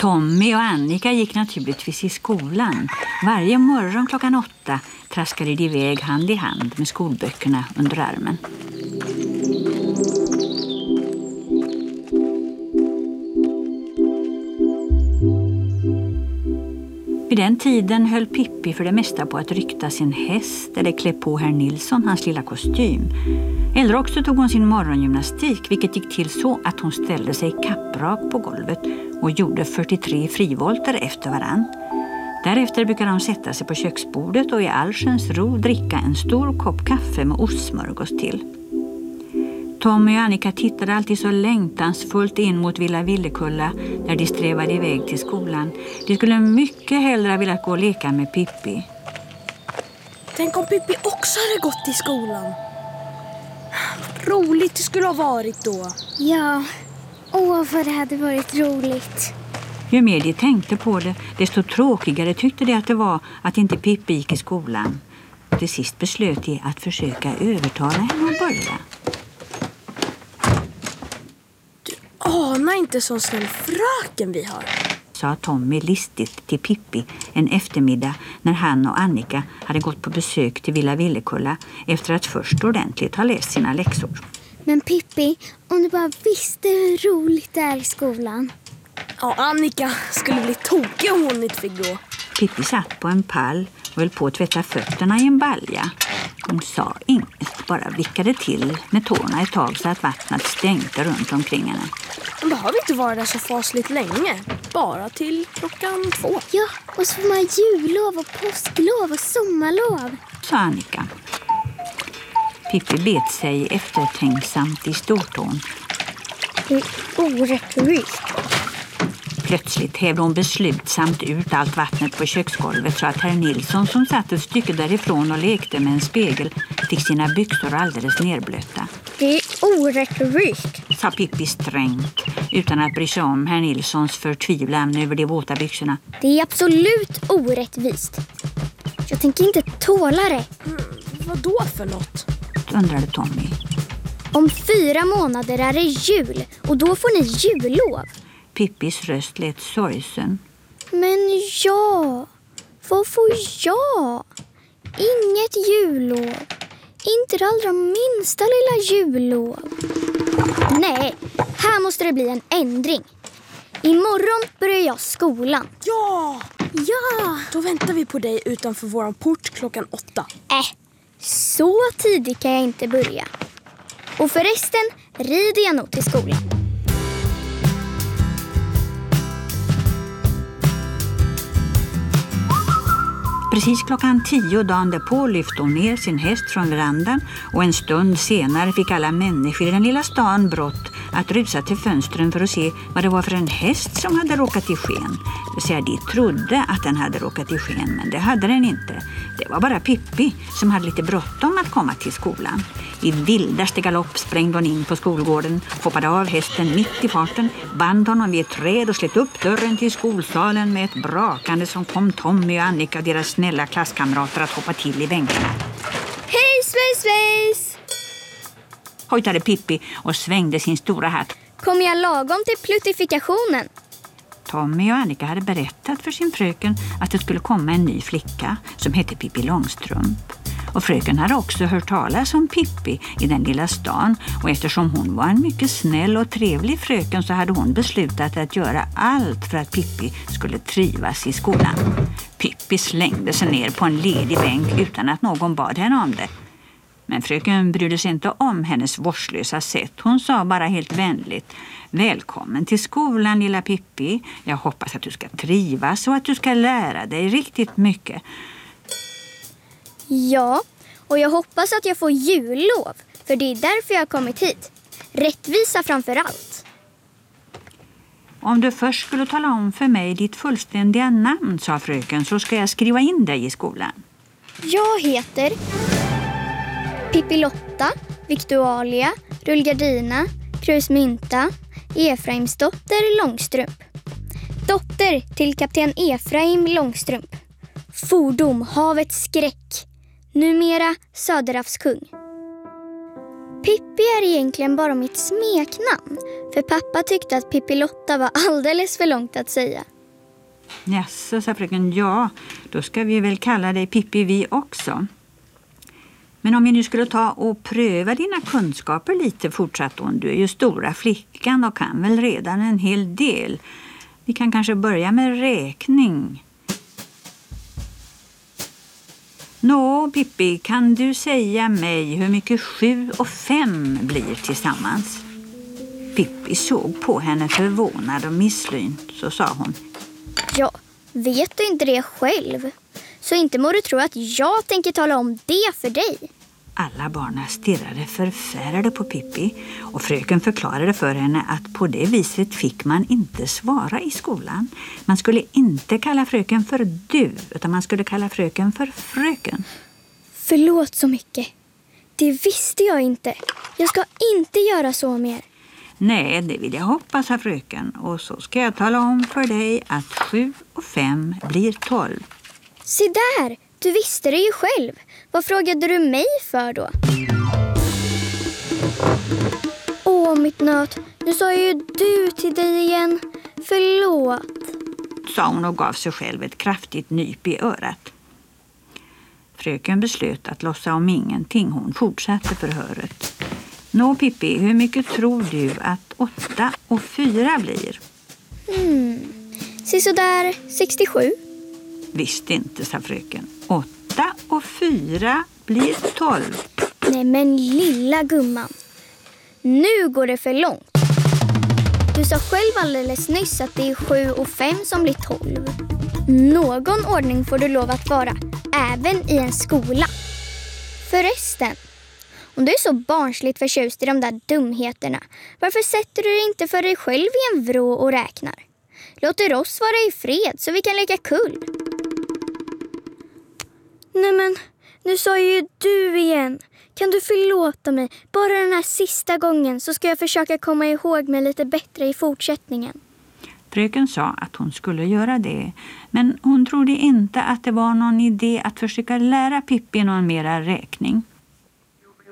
Tommy och Annika gick naturligtvis i skolan. Varje morgon 8:00 traskade de iväg hand i hand med skolböckerna under armen. Vid den tiden höll Pippi för det mesta på att rykta sin häst eller klä på herr Nilsson hans lilla kostym. Eller också tog hon sin morgongymnastik, vilket gick till så att hon ställde sig kapprak på golvet och gjorde 43 frivolter efter varann. Därefter brukade hon sätta sig på köksbordet och i allsköns ro dricka en stor kopp kaffe med ostsmörgås till. Tommy och Annika tittade alltid så längtansfullt in mot Villa Villekulla när de strävade iväg till skolan. De skulle mycket hellre vilja gå och leka med Pippi. Tänk om Pippi också hade gått i skolan. Roligt det skulle ha varit då. Ja, vad det hade varit roligt. Ju mer de tänkte på det, desto tråkigare tyckte de att det var att inte Pippi gick i skolan. Till sist beslöt de att försöka övertala henne att börja. Ana inte så snäll fröken vi har, sa Tommy listigt till Pippi en eftermiddag när han och Annika hade gått på besök till Villa Villekulla efter att först ordentligt ha läst sina läxor. Men Pippi, om du bara visste hur roligt det är i skolan. Ja, Annika skulle bli tokig om hon inte fick gå. Pippi satt på en pall och höll på att tvätta fötterna i en balja. Hon sa inget, bara vickade till med tårna ett tag så att vattnet stänkte runt omkring henne. Man behöver inte vara där så fasligt länge. Bara till 2:00. Ja, och så får man jullov och påsklov och sommarlov, sa Annika. Pippi bet sig eftertänksamt i stortån. Det är orättvist. Plötsligt hävde hon beslutsamt ut allt vattnet på köksgolvet så att herr Nilsson som satt ett stycke därifrån och lekte med en spegel fick sina byxor alldeles nerblöta. Det är orättvist, sa Pippi strängt utan att bry sig om herr Nilssons förtvivlan över de våta byxorna. Det är absolut orättvist. Jag tänker inte tåla det. Vad då för något? Undrade Tommy. Om 4 månader är det jul och då får ni jullov. Pippis röst lät sorgsen. Men ja, vad får jag? Inget jullov. Inte det allra minsta lilla jullov. Nej, här måste det bli en ändring. Imorgon börjar jag skolan. Ja! Ja! Då väntar vi på dig utanför våran port 8:00. Så tidigt kan jag inte börja. Och förresten rider jag nog till skolan. Precis 10:00 dagen därpå lyfte hon ner sin häst från verandan och en stund senare fick alla människor i den lilla stan brått att rusa till fönstren för att se vad det var för en häst som hade råkat i sken. Det vill säga, de trodde att den hade råkat i sken, men det hade den inte. Det var bara Pippi som hade lite bråttom att komma till skolan. I vildaste galopp sprängde hon in på skolgården, hoppade av hästen mitt i farten, band honom vid ett träd och slet upp dörren till skolsalen med ett brakande som kom Tommy och Annika och deras snälla klasskamrater att hoppa till i bänkarna. Hej svejs! Hojtade Pippi och svängde sin stora hatt. Kom jag lagom till plutifikationen? Tommy och Annika hade berättat för sin fröken att det skulle komma en ny flicka som hette Pippi Långstrump. Och fröken hade också hört talas om Pippi i den lilla stan, och eftersom hon var en mycket snäll och trevlig fröken så hade hon beslutat att göra allt för att Pippi skulle trivas i skolan. Pippi slängde sig ner på en ledig bänk utan att någon bad henne om det. Men fröken brydde sig inte om hennes vårdslösa sätt. Hon sa bara helt vänligt: välkommen till skolan, lilla Pippi. Jag hoppas att du ska trivas och att du ska lära dig riktigt mycket. Ja, och jag hoppas att jag får jullov, för det är därför jag har kommit hit. Rättvisa framför allt. Om du först skulle tala om för mig ditt fullständiga namn, sa fröken, så ska jag skriva in dig i skolan. Jag heter Pippi Lotta, Victualia, Rullgardina, Krusmynta, Efraimsdotter Långstrump. Dotter till kapten Efraim Långstrump. Fordom havets skräck. Numera Söderhavskung. Pippi är egentligen bara mitt smeknamn, för pappa tyckte att Pippi Lotta var alldeles för långt att säga. Jaså, sa fröken, ja, då ska vi väl kalla dig Pippi vi också. Men om vi nu skulle ta och pröva dina kunskaper lite, fortsatte hon. Du är ju stora flickan och kan väl redan en hel del. Vi kan kanske börja med räkning. Nå, Pippi, kan du säga mig hur mycket 7 och 5 blir tillsammans? Pippi såg på henne förvånad och misslynt, så sa hon. Ja, vet du inte det själv? Så inte må du tro att jag tänker tala om det för dig. Alla barnen stirrade förfärade på Pippi och fröken förklarade för henne att på det viset fick man inte svara i skolan. Man skulle inte kalla fröken för du, utan man skulle kalla fröken för fröken. Förlåt så mycket. Det visste jag inte. Jag ska inte göra så mer. Nej, det vill jag hoppas, sa fröken. Och så ska jag tala om för dig att 7 och 5 blir 12. Se där, du visste det ju själv. Vad frågade du mig för då? Åh, mitt nöt. Nu sa jag ju du till dig igen. Förlåt, sa hon och gav sig själv ett kraftigt nyp i örat. Fröken beslöt att låtsas om ingenting. Hon fortsatte förhöret. Nå, Pippi, hur mycket tror du att 8 och 4 blir? Se så där, 67. Visst inte, sa fröken. 8 och 4 blir 12. Nej men lilla gumman. Nu går det för långt. Du sa själv alldeles nyss att det är 7 och 5 som blir 12. Någon ordning får du lov att vara, även i en skola. Förresten, om du är så barnsligt förtjust i de där dumheterna, varför sätter du dig inte för dig själv i en vrå och räknar? Låter oss vara i fred så vi kan leka kull. Nej men, nu sa ju du igen. Kan du förlåta mig? Bara den här sista gången så ska jag försöka komma ihåg mig lite bättre i fortsättningen. Fröken sa att hon skulle göra det, men hon trodde inte att det var någon idé att försöka lära Pippi någon mera räkning.